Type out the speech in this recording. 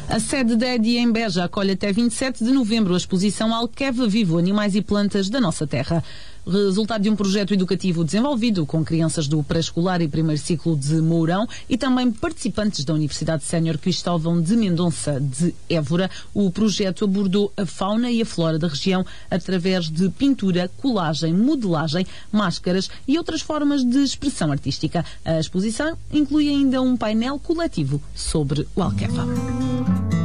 A sede da EDI em Beja acolhe até 27 de novembro a exposição Alqueva Vivo, Animais e Plantas da Nossa Terra. Resultado de um projeto educativo desenvolvido com crianças do pré-escolar e primeiro ciclo de Mourão e também participantes da Universidade Sénior Cristóvão de Mendonça de Évora, o projeto abordou a fauna e a flora da região através de pintura, colagem, modelagem, máscaras e outras formas de expressão artística. A exposição inclui ainda um painel coletivo sobre o Alqueva.